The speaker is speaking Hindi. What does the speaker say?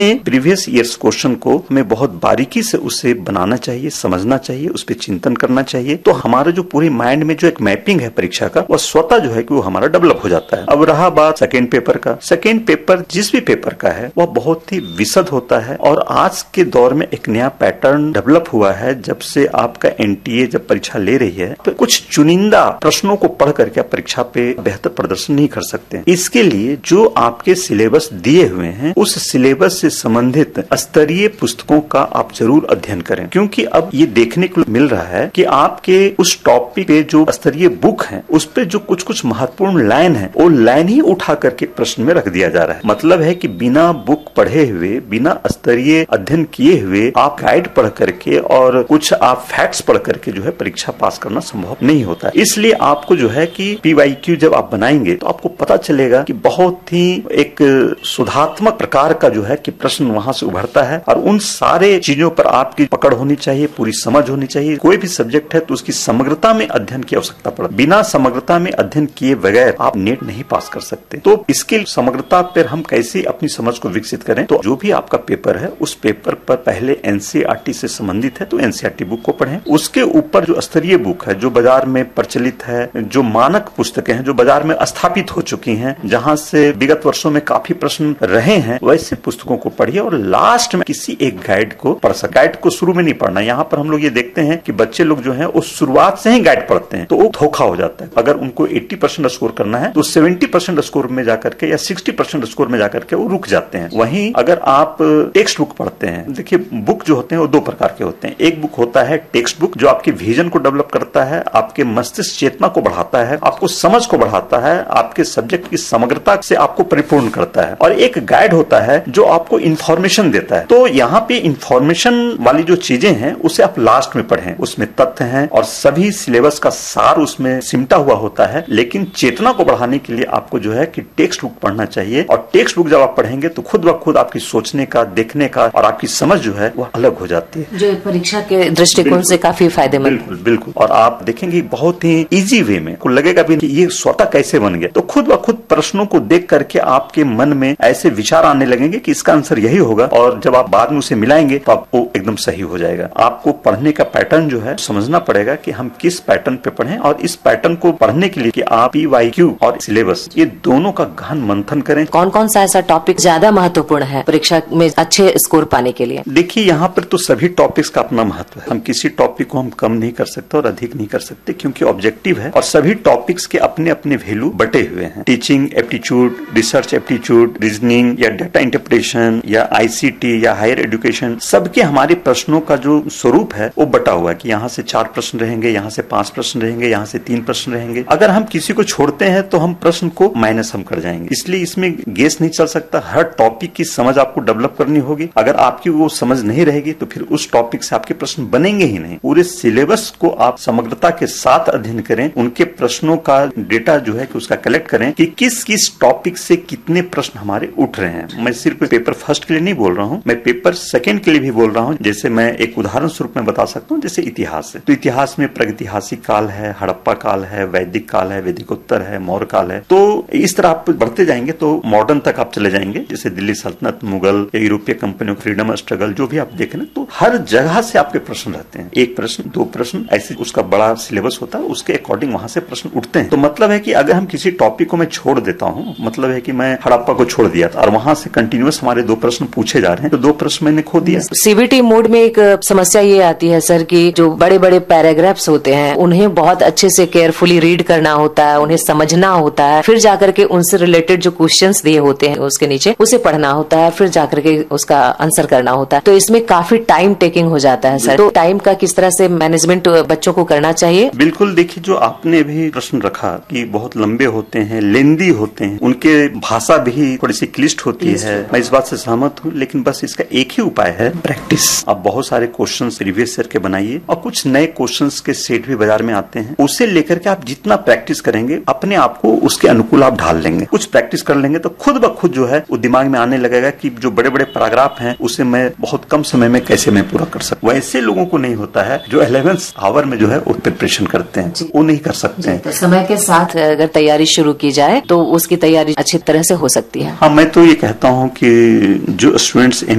प्रीवियस ईयर्स क्वेश्चन को हमें बहुत बारीकी से उसे बनाना चाहिए, समझना चाहिए, उस पर चिंतन करना चाहिए। तो हमारा जो पूरे माइंड में जो एक मैपिंग है परीक्षा का, वह स्वतः जो है कि वो हमारा डेवलप हो जाता है। अब रहा बात सेकेंड पेपर का, सेकेंड पेपर जिस भी पेपर का है वह बहुत ही विशद होता है और आज के दौर में एक नया पैटर्न डेवलप हुआ है। जब से आपका एनटीए जब परीक्षा ले रही है तो कुछ चुनिंदा प्रश्नों को पढ़ करके आप परीक्षा पे बेहतर प्रदर्शन नहीं कर सकते। इसके लिए जो आपके सिलेबस दिए हुए हैं उस सिलेबस से संबंधित स्तरीय पुस्तकों का आप जरूर अध्ययन करें, क्योंकि अब ये देखने को मिल रहा है कि आपके उस टॉपिक पे जो स्तरीय बुक है उस पे जो कुछ कुछ महत्वपूर्ण लाइन है वो लाइन ही उठा करके प्रश्न में रख दिया जा रहा है। मतलब है कि बिना बुक पढ़े हुए, बिना स्तरीय अध्ययन किए हुए आप गाइड पढ़ करके और कुछ आप फैक्ट्स पढ़ करके जो है परीक्षा पास करना संभव नहीं होता है। इसलिए आपको जो है कि पीवाईक्यू जब आप बनाएंगे तो आपको पता चलेगा कि बहुत ही एक सुधात्मक प्रकार का जो है कि प्रश्न वहां से उभरता है और उन सारे चीजों पर आपकी पकड़ होनी चाहिए, पूरी समझ होनी चाहिए। कोई भी सब्जेक्ट है तो उसकी समग्रता में अध्ययन की आवश्यकता पड़ती है। बिना समग्रता में अध्ययन किए बगैर आप नेट नहीं पास कर सकते। तो इसके समग्रता पर हम कैसे अपनी समझ को विकसित करें, तो जो भी आपका पेपर है उस पेपर पर पहले एनसीईआरटी से संबंधित है तो एनसीईआरटी बुक को पढ़ें। उसके ऊपर जो स्तरीय बुक है, जो बाजार में प्रचलित है, जो मानक पुस्तकें हैं, जो बाजार में स्थापित हो चुकी हैं, जहां से विगत वर्षों में काफी प्रश्न रहे हैं, वैसे पुस्तकों को पढ़िए और लास्ट में किसी एक गाइड को पढ़ सकते। गाइड को शुरू में नहीं पढ़ना। यहाँ पर हम लोग ये देखते हैं कि बच्चे लोग जो हैं वो शुरुआत से ही गाइड पढ़ते हैं तो वो धोखा हो जाता है। अगर उनको 80% स्कोर करना है तो 70% स्कोर में जाकर के या 60% स्कोर में जाकर के वो रुक जाते हैं। वहीं अगर आप टेक्स्ट बुक पढ़ते हैं, देखिए बुक जो होते हैं वो दो प्रकार के होते हैं। एक बुक होता है टेक्स्ट बुक जो आपके विजन को डेवलप करता है, आपके मस्तिष्क चेतना को बढ़ाता है, आपको समझ को बढ़ाता है, आपके सब्जेक्ट की समग्रता से आपको परिपूर्ण करता है। और एक गाइड होता है जो आपको इंफॉर्मेशन देता है। तो यहाँ पे इंफॉर्मेशन वाली जो चीजें हैं उसे आप लास्ट में पढ़ें, उसमें तथ्य हैं और सभी सिलेबस का सार उसमें सिमटा हुआ होता है। लेकिन चेतना को बढ़ाने के लिए आपको जो है कि टेक्स्ट बुक पढ़ना चाहिए और टेक्स्ट बुक जब आप पढ़ेंगे तो खुद ब खुद आपकी सोचने का, देखने का और आपकी समझ जो है वह अलग हो जाती है, जो परीक्षा के दृष्टिकोण से काफी फायदेमंद। बिल्कुल बिल्कुल। और आप देखेंगे बहुत ही इजी वे में, को लगेगा भी कि ये स्वतः कैसे बन गया। तो खुद ब खुद प्रश्नों को देख करके आपके मन में ऐसे विचार आने लगेंगे कि इसका आंसर यही होगा और जब आप बाद में उसे मिलाएंगे तो आपको एकदम सही हो जाएगा। आपको पढ़ने का पैटर्न जो है समझना पड़ेगा कि हम किस पैटर्न पे पढ़ें और इस पैटर्न को पढ़ने के लिए कि आप पीवाईक्यू और सिलेबस ये दोनों का गहन मंथन करें। कौन कौन सा ऐसा टॉपिक ज्यादा महत्वपूर्ण है परीक्षा में अच्छे स्कोर पाने के लिए? देखिए यहाँ पर तो सभी टॉपिक्स का अपना महत्व है। हम किसी टॉपिक को हम कम नहीं कर सकते और अधिक नहीं कर सकते क्योंकि ऑब्जेक्टिव है और सभी टॉपिक्स के अपने अपने वैल्यू बटे हुए हैं। Teaching aptitude, research aptitude, reasoning या डाटा इंटरप्रिटेशन या आईसीटी या हायर एजुकेशन, सबके हमारे प्रश्नों का जो स्वरूप है वो बटा हुआ है कि यहाँ से 4 प्रश्न रहेंगे, यहाँ से 5 प्रश्न रहेंगे, यहाँ से 3 प्रश्न रहेंगे। अगर हम किसी को छोड़ते हैं तो हम प्रश्न को माइनस हम कर जाएंगे। इसलिए इसमें गेस नहीं चल सकता। हर टॉपिक की समझ आपको डेवलप करनी होगी। अगर आपकी वो समझ नहीं रहेगी तो फिर उस टॉपिक से आपके प्रश्न बनेंगे ही नहीं। पूरे सिलेबस को आप समग्रता के साथ अध्ययन करें, उनके प्रश्नों का डेटा जो है कि उसका कलेक्ट करें कि किस किस टॉपिक से कितने प्रश्न हमारे उठ रहे हैं। मैं सिर्फ पेपर फर्स्ट के लिए नहीं बोल रहा हूँ, मैं पेपर सेकंड के लिए भी बोल रहा हूँ। जैसे मैं एक उदाहरण स्वरूप में बता सकता हूँ, जैसे इतिहास है तो इतिहास में प्रागैतिहासिक काल है, हड़प्पा काल है, वैदिक काल है, वैदिकोत्तर है, मौर्य काल है। तो इस तरह आप बढ़ते जाएंगे तो मॉडर्न तक आप चले जाएंगे, जैसे दिल्ली सल्तनत, मुगल या यूरोपीय कंपनियों का फ्रीडम स्ट्रगल, जो भी आप देखें ना तो हर जगह से आपके प्रश्न रहते हैं। 1 प्रश्न, 2 प्रश्न, ऐसे उसका बड़ा सिलेबस होता है, उसके अकॉर्डिंग वहां से प्रश्न उठते हैं। तो मतलब है कि अगर हम किसी टॉपिक को मैं छोड़ देता हूँ, मतलब है कि मैं हड़प्पा को छोड़ दिया था और वहां से कंटिन्यूअस हमारे 2 प्रश्न पूछे जा रहे हैं तो 2 प्रश्न मैंने खो दिया। सीबीटी मोड में एक समस्या ये आती है सर कि जो बड़े बड़े पैराग्राफ्स होते हैं उन्हें बहुत अच्छे से केयरफुली रीड करना होता है, उन्हें समझना होता है, फिर जाकर के उनसे रिलेटेड जो क्वेश्चंस दिए होते हैं उसके नीचे उसे पढ़ना होता है, फिर जाकर के उसका आंसर करना होता है। तो इसमें काफी टाइम टेकिंग हो जाता है सर। तो टाइम का किस तरह से मैनेजमेंट बच्चों को करना चाहिए? बिल्कुल, देखिए जो आपने भी प्रश्न रखा कि बहुत लंबे होते हैं, लेंदी होते हैं, उनके भाषा भी थोड़ी सी क्लिष्ट होती है, मैं इस बात से सहमत हूँ। लेकिन बस इसका एक ही उपाय है, प्रैक्टिस। आप बहुत सारे क्वेश्चन प्रीवियस ईयर के बनाइए और कुछ नए क्वेश्चन के सेट भी बाजार में आते हैं, उसे लेकर के आप जितना प्रैक्टिस करेंगे अपने आप को उसके अनुकूल आप ढाल लेंगे। कुछ प्रैक्टिस कर लेंगे तो खुद ब खुद जो है वो दिमाग में आने लगेगा कि जो बड़े बड़े पैराग्राफ हैं उसे मैं बहुत कम समय में कैसे मैं पूरा कर सकूं। वैसे लोगों को नहीं होता है जो 11th आवर में जो है वो प्रिपरेशन करते हैं, वो नहीं कर सकते हैं। तो समय के साथ अगर तैयारी शुरू की जाए तो उसकी तैयारी अच्छी तरह से हो सकती है। हाँ, मैं तो ये कहता हूँ कि जो स्टूडेंट्स